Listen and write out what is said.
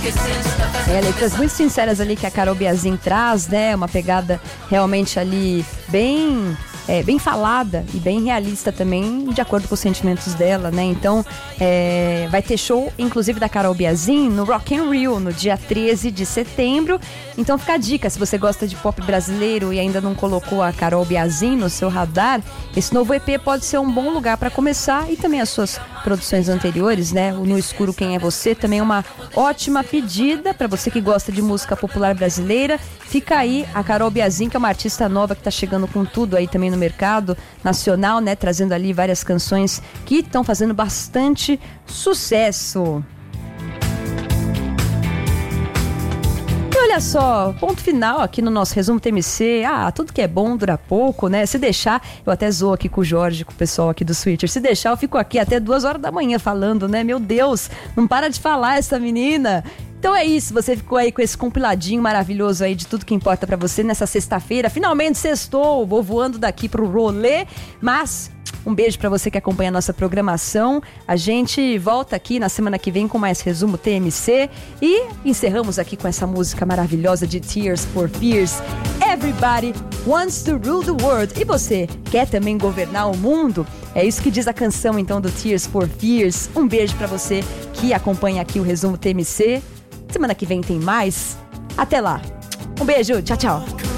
Letras muito sinceras ali que a Carol Biazin traz, né? Uma pegada realmente ali bem falada e bem realista também, de acordo com os sentimentos dela, né? Então, vai ter show, inclusive, da Carol Biazin no Rock in Rio, no dia 13 de setembro. Então, fica a dica, se você gosta de pop brasileiro e ainda não colocou a Carol Biazin no seu radar, esse novo EP pode ser um bom lugar para começar, e também as suas produções anteriores, né? O No Escuro Quem É Você também é uma ótima pedida para você que gosta de música popular brasileira. Fica aí a Carol Biazin, que é uma artista nova que está chegando com tudo aí também no mercado nacional, né? Trazendo ali várias canções que estão fazendo bastante sucesso. E olha só, ponto final aqui no nosso resumo TMC. Tudo que é bom dura pouco, né? Se deixar, eu até zoo aqui com o Jorge, com o pessoal aqui do Switcher. Se deixar, eu fico aqui até 2 horas da manhã falando, né? Meu Deus, não para de falar essa menina. Então é isso, você ficou aí com esse compiladinho maravilhoso aí de tudo que importa pra você nessa sexta-feira. Finalmente sextou, vou voando daqui pro rolê, mas um beijo pra você que acompanha a nossa programação. A gente volta aqui na semana que vem com mais resumo TMC e encerramos aqui com essa música maravilhosa de Tears for Fears. Everybody wants to rule the world. E você, quer também governar o mundo? É isso que diz a canção então do Tears for Fears. Um beijo pra você que acompanha aqui o resumo TMC. Semana que vem tem mais. Até lá. Um beijo. Tchau, tchau.